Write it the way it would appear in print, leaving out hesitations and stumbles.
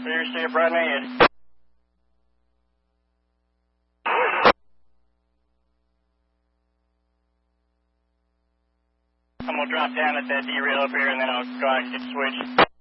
Clear, stay up right ahead. I'm going to drop down at that derail up here, and then I'll go out and get switched.